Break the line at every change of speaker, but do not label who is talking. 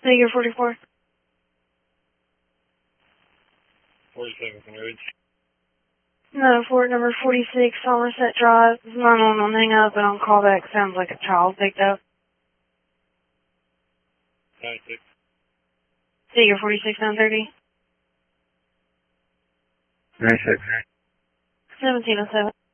Figure 44.
47, can you reach?
No, Fort number 46, Somerset Drive. It's not on hang up, but on callback sounds like a child picked up.
96.
Figure 46, 930.
96.
1707.